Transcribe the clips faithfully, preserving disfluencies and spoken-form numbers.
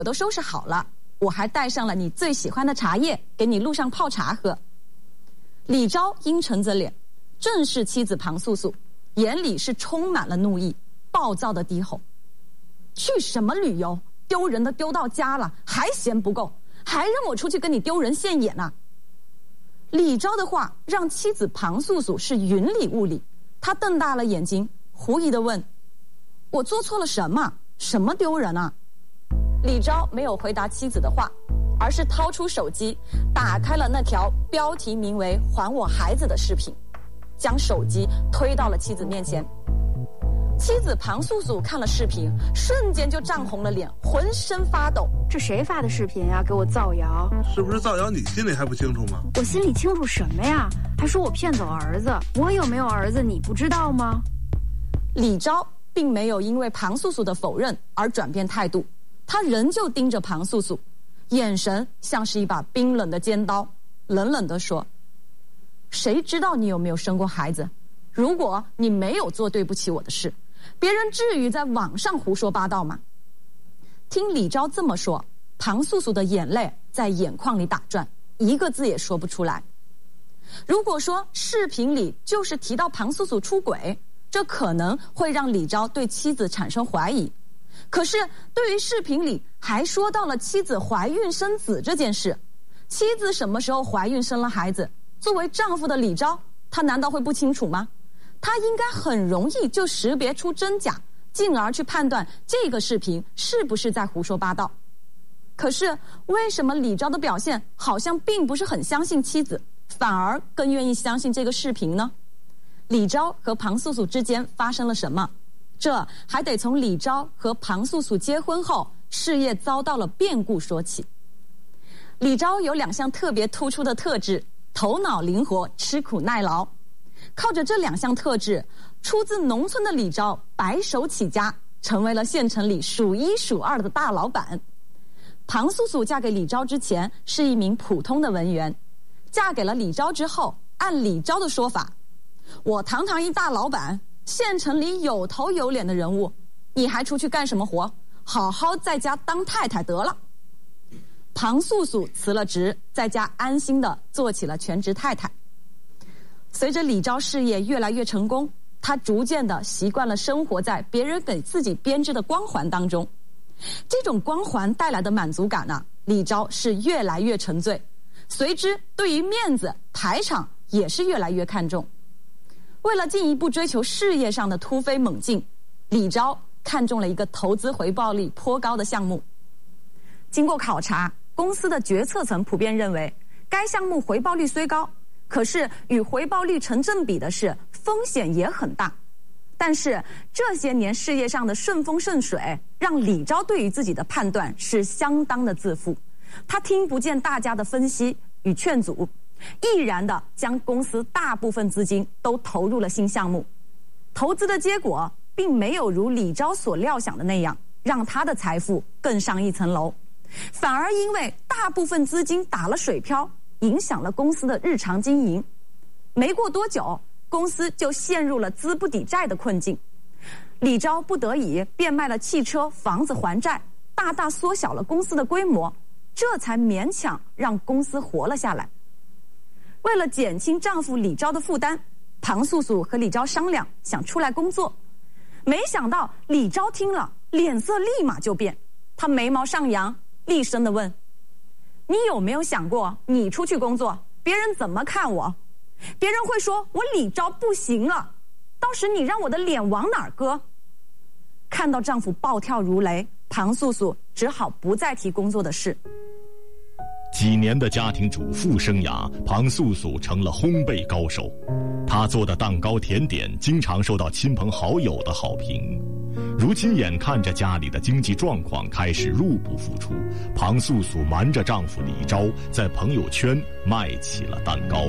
我都收拾好了，我还带上了你最喜欢的茶叶，给你路上泡茶喝。李昭阴沉着脸，正视妻子庞素素，眼里是充满了怒意，暴躁的低吼：去什么旅游？丢人的丢到家了，还嫌不够，还让我出去跟你丢人现眼啊！李昭的话让妻子庞素素是云里雾里，她瞪大了眼睛，狐疑地问：我做错了什么？什么丢人啊？李昭没有回答妻子的话，而是掏出手机，打开了那条标题名为“还我孩子”的视频，将手机推到了妻子面前。妻子庞素素看了视频，瞬间就涨红了脸，浑身发抖。 这谁发的视频呀？给我造谣！ 是不是造谣？你心里还不清楚吗？ 我心里清楚什么呀？还说我骗走儿子，我有没有儿子你不知道吗？ 李昭并没有因为庞素素的否认而转变态度，他仍旧盯着庞素素，眼神像是一把冰冷的尖刀，冷冷地说：谁知道你有没有生过孩子？如果你没有做对不起我的事，别人至于在网上胡说八道吗？听李昭这么说，庞素素的眼泪在眼眶里打转，一个字也说不出来。如果说视频里就是提到庞素素出轨，这可能会让李昭对妻子产生怀疑。可是对于视频里还说到了妻子怀孕生子这件事，妻子什么时候怀孕生了孩子，作为丈夫的李昭，他难道会不清楚吗？他应该很容易就识别出真假，进而去判断这个视频是不是在胡说八道。可是为什么李昭的表现好像并不是很相信妻子，反而更愿意相信这个视频呢？李昭和庞素素之间发生了什么？这还得从李昭和庞素素结婚后事业遭到了变故说起。李昭有两项特别突出的特质：头脑灵活，吃苦耐劳。靠着这两项特质，出自农村的李昭白手起家，成为了县城里数一数二的大老板。庞素素嫁给李昭之前是一名普通的文员，嫁给了李昭之后，按李昭的说法，我堂堂一大老板，县城里有头有脸的人物，你还出去干什么活？好好在家当太太得了。庞素素辞了职，在家安心地做起了全职太太。随着李昭事业越来越成功，她逐渐地习惯了生活在别人给自己编织的光环当中。这种光环带来的满足感啊，李昭是越来越沉醉，随之对于面子排场也是越来越看重。为了进一步追求事业上的突飞猛进，李昭看中了一个投资回报率颇高的项目。经过考察，公司的决策层普遍认为，该项目回报率虽高，可是与回报率成正比的是风险也很大。但是这些年事业上的顺风顺水，让李昭对于自己的判断是相当的自负。他听不见大家的分析与劝阻，毅然地将公司大部分资金都投入了新项目。投资的结果并没有如李昭所料想的那样，让他的财富更上一层楼，反而因为大部分资金打了水漂，影响了公司的日常经营。没过多久，公司就陷入了资不抵债的困境。李昭不得已变卖了汽车、房子还债，大大缩小了公司的规模，这才勉强让公司活了下来。为了减轻丈夫李昭的负担，庞素素和李昭商量想出来工作。没想到李昭听了，脸色立马就变，他眉毛上扬，厉声地问：你有没有想过，你出去工作，别人怎么看我？别人会说我李昭不行了，到时你让我的脸往哪儿搁？看到丈夫暴跳如雷，庞素素只好不再提工作的事。 几年的家庭主妇生涯，庞素素成了烘焙高手。她做的蛋糕甜点经常受到亲朋好友的好评。如今眼看着家里的经济状况开始入不敷出，庞素素瞒着丈夫李昭，在朋友圈卖起了蛋糕。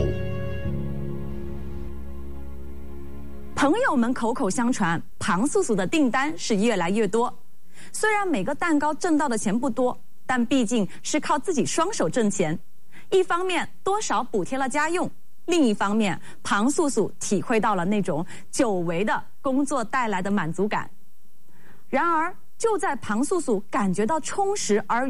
朋友们口口相传，庞素素的订单是越来越多。虽然每个蛋糕挣到的钱不多，但毕竟是靠自己双手挣钱，一方面多少补贴了家用，另一方面庞素素体会到了那种久违的工作带来的满足感。然而就在庞素素感觉到充实而